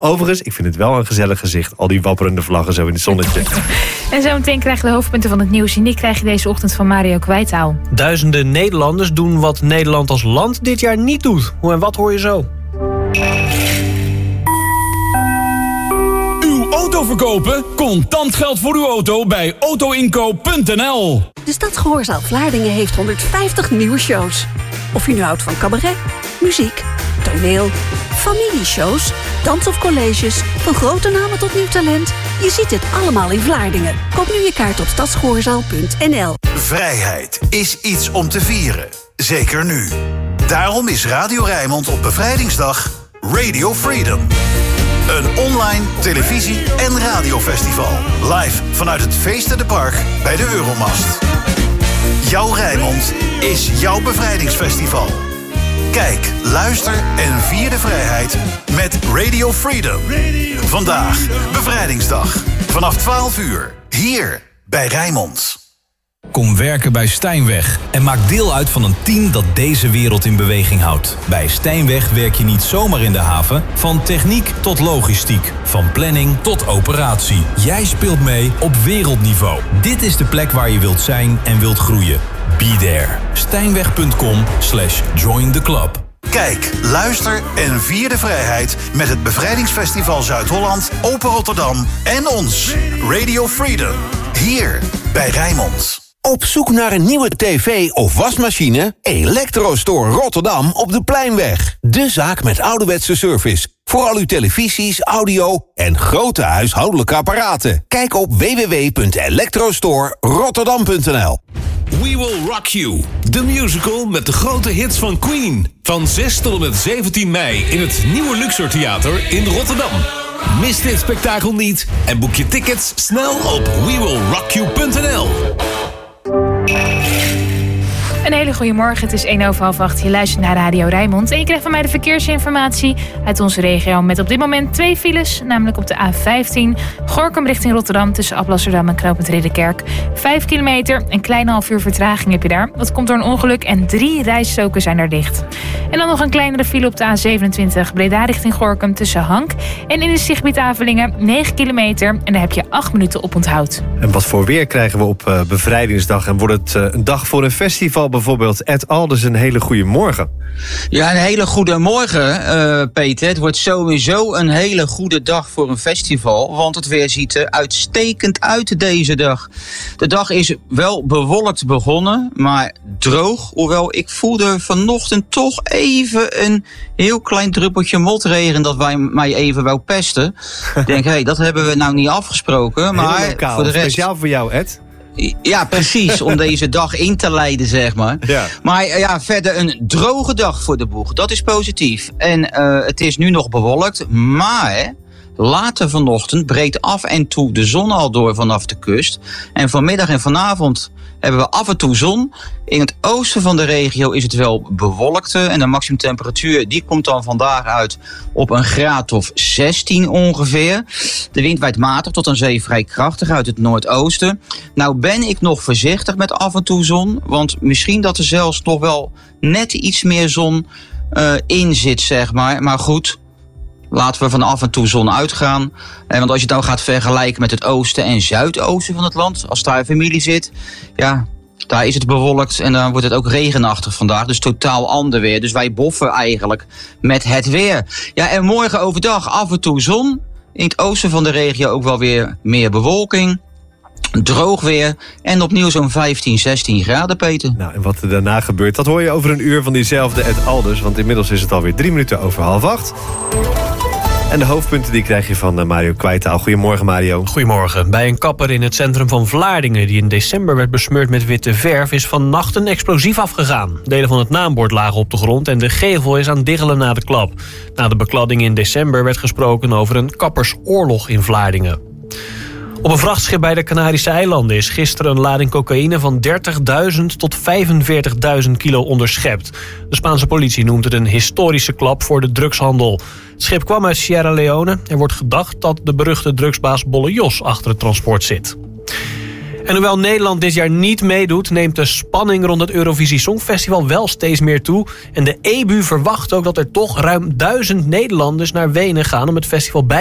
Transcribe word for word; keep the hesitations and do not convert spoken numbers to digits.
Overigens, ik vind het wel een gezellig gezicht. Al die wapperende vlaggen zo in het zonnetje. En zometeen krijg je de hoofdpunten van het nieuws. En die krijg je deze ochtend van Mario Kwijtaal. Duizenden Nederlanders doen wat Nederland als land dit jaar niet doet. Hoe en wat hoor je zo? Uw auto verkopen? Contant geld voor uw auto bij autoinkoop punt n l. De Stadsgehoorzaal Vlaardingen heeft honderdvijftig nieuwe shows. Of je nu houdt van cabaret, muziek, toneel, familieshows, dans of colleges, van grote namen tot nieuw talent. Je ziet het allemaal in Vlaardingen. Koop nu je kaart op stadsgehoorzaal punt n l. Vrijheid is iets om te vieren. Zeker nu. Daarom is Radio Rijnmond op Bevrijdingsdag Radio Freedom. Een online televisie- en radiofestival. Live vanuit het Feesterpark bij de Euromast. Jouw Rijnmond is jouw bevrijdingsfestival. Kijk, luister en vier de vrijheid met Radio Freedom. Vandaag, Bevrijdingsdag. Vanaf twaalf uur. Hier bij Rijnmond. Kom werken bij Stijnweg en maak deel uit van een team dat deze wereld in beweging houdt. Bij Stijnweg werk je niet zomaar in de haven, van techniek tot logistiek, van planning tot operatie. Jij speelt mee op wereldniveau. Dit is de plek waar je wilt zijn en wilt groeien. Be there. Stijnweg punt com slash join the club. Kijk, luister en vier de vrijheid met het Bevrijdingsfestival Zuid-Holland, Open Rotterdam en ons. Radio Freedom. Hier bij Rijnmond. Op zoek naar een nieuwe tv of wasmachine? Electrostore Rotterdam op de Pleinweg. De zaak met ouderwetse service. Voor al uw televisies, audio en grote huishoudelijke apparaten. Kijk op w w w punt electrostore rotterdam punt n l. We Will Rock You. De musical met de grote hits van Queen. Van zes tot en met zeventien mei in het Nieuwe Luxor Theater in Rotterdam. Mis dit spektakel niet en boek je tickets snel op we will rock you punt n l. Een hele goede morgen, het is één over half acht. Je luistert naar Radio Rijnmond en je krijgt van mij de verkeersinformatie uit onze regio. Met op dit moment twee files, namelijk op de A vijftien. Gorinchem richting Rotterdam tussen Alblasserdam en Knooppunt Ridderkerk. Vijf kilometer, een kleine half uur vertraging heb je daar. Dat komt door een ongeluk en drie rijstroken zijn daar dicht. En dan nog een kleinere file op de A zevenentwintig. Breda richting Gorinchem tussen Hank en industriegebied Avelingen. negen kilometer en daar heb je acht minuten op onthoud. En wat voor weer krijgen we op uh, Bevrijdingsdag? En wordt het uh, een dag voor een festival bijvoorbeeld? Ed Alders, een hele goede morgen. Ja, een hele goede morgen, uh, Peter. Het wordt sowieso een hele goede dag voor een festival, want het weer ziet er uitstekend uit deze dag. De dag is wel bewolkt begonnen, maar droog. Hoewel ik voelde vanochtend toch even een heel klein druppeltje motregen dat wij mij even wou pesten. Ik denk, hé, hey, dat hebben we nou niet afgesproken. Maar lokaal, voor de rest... speciaal voor jou, Ed. Ja, precies, om deze dag in te leiden, zeg maar. Ja. Maar ja, verder een droge dag voor de boeg. Dat is positief. En uh, het is nu nog bewolkt, maar later vanochtend breekt af en toe de zon al door vanaf de kust. En vanmiddag en vanavond hebben we af en toe zon. In het oosten van de regio is het wel bewolkt. En de maximumtemperatuur die komt dan vandaag uit op een graad of zestien ongeveer. De wind waait matig tot aan zee vrij krachtig uit het noordoosten. Nou ben ik nog voorzichtig met af en toe zon. Want misschien dat er zelfs nog wel net iets meer zon uh, in zit, zeg maar. Maar goed, laten we van af en toe zon uitgaan. Eh, want als je het nou gaat vergelijken met het oosten en zuidoosten van het land, als daar een familie zit, ja, daar is het bewolkt en dan wordt het ook regenachtig vandaag. Dus totaal ander weer. Dus wij boffen eigenlijk met het weer. Ja, en morgen overdag af en toe zon. In het oosten van de regio ook wel weer meer bewolking. Droog weer en opnieuw zo'n vijftien, zestien graden, Peter. Nou, en wat er daarna gebeurt, dat hoor je over een uur van diezelfde Ed Alders. Want inmiddels is het alweer drie minuten over half acht. En de hoofdpunten die krijg je van Mario Kwijtaal. Goedemorgen, Mario. Goedemorgen. Bij een kapper in het centrum van Vlaardingen, die in december werd besmeurd met witte verf, is vannacht een explosief afgegaan. Delen van het naambord lagen op de grond en de gevel is aan het diggelen na de klap. Na de bekladding in december werd gesproken over een kappersoorlog in Vlaardingen. Op een vrachtschip bij de Canarische eilanden is gisteren een lading cocaïne van dertigduizend tot vijfenveertigduizend kilo onderschept. De Spaanse politie noemt het een historische klap voor de drugshandel. Het schip kwam uit Sierra Leone. Er wordt gedacht dat de beruchte drugsbaas Bolle Jos achter het transport zit. En hoewel Nederland dit jaar niet meedoet, neemt de spanning rond het Eurovisie Songfestival wel steeds meer toe. En de E B U verwacht ook dat er toch ruim duizend Nederlanders naar Wenen gaan om het festival bij